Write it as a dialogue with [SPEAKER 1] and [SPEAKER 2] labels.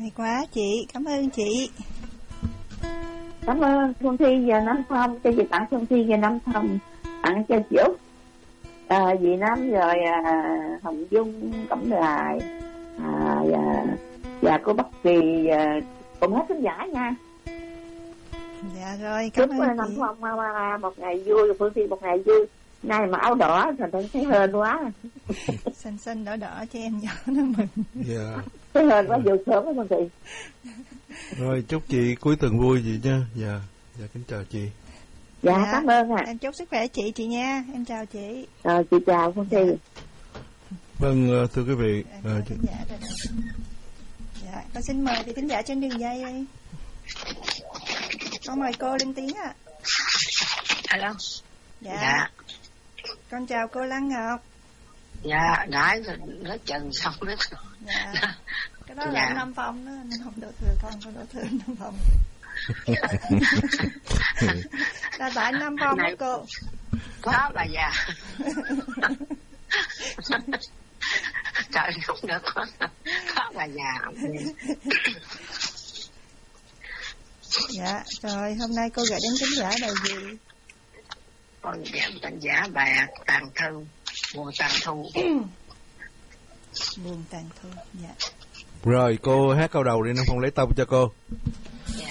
[SPEAKER 1] Hay quá chị, cảm ơn chị.
[SPEAKER 2] Cảm ơn Phương Thi và Nam Phong, cho chị tặng Phương Thi và Nam Phong, tặng cho chị Út, dì Năm rồi Hồng Dung, Cẩm Đài, và cô Bắc Kỳ, cùng hết khán giả nha.
[SPEAKER 1] Dạ rồi, cảm
[SPEAKER 2] Chúc
[SPEAKER 1] ơn
[SPEAKER 2] Nam
[SPEAKER 1] chị.
[SPEAKER 2] Phong một ngày vui, Phương Thi một ngày vui. Nay mà áo đỏ thành thấy hên quá.
[SPEAKER 1] Xanh xanh đỏ đỏ cho em nhỏ nó mừng.
[SPEAKER 3] Dạ.
[SPEAKER 2] Thấy hên quá, vừa sớm đó Phương Thi.
[SPEAKER 3] Rồi chúc chị cuối tuần vui chị nha. Dạ. Dạ kính chào chị.
[SPEAKER 2] Dạ, cảm ơn ạ.
[SPEAKER 1] Em chúc sức khỏe chị nha. Em chào chị.
[SPEAKER 2] Rồi chị chào Phương Thi.
[SPEAKER 3] Vâng, thưa quý vị.
[SPEAKER 1] Dạ, con xin mời vị thính giả trên đường dây đi. Con mời cô lên tiếng ạ.
[SPEAKER 4] Alo.
[SPEAKER 1] Dạ. Con chào cô Lan Ngọc.
[SPEAKER 4] Dạ, nói chừng xong đó.
[SPEAKER 1] Dạ. Cái đó là Nam Phong đó, nên không đổ thừa con đổ thừa Nam Phong. Là tại Nam Phong đó cô.
[SPEAKER 4] Có bà già. Trời không được, có bà già.
[SPEAKER 1] Dạ, rồi hôm nay cô gửi đến khán giả bài gì?
[SPEAKER 4] Con giảm khán giả bài Tàn Thư, Buồn Tàn Thu.
[SPEAKER 1] Buồn Tàn Thu, dạ.
[SPEAKER 3] Rồi cô hát câu đầu đi, Nam Phong lấy tông cho cô.